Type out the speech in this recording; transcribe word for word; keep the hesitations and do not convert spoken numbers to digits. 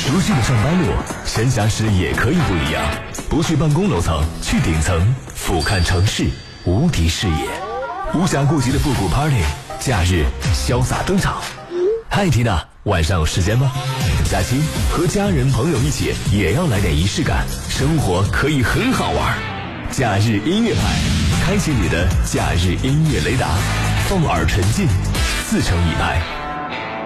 熟悉的上班路，闲暇时也可以不一样。不去办公楼层，去顶层，俯瞰城市无敌视野。无暇顾及的复古 Party， 假日潇洒登场。嗨，缇娜，晚上有时间吗？假期和家人朋友一起，也要来点仪式感，生活可以很好玩。假日音乐派，开启你的假日音乐雷达，放耳沉浸，自成一派。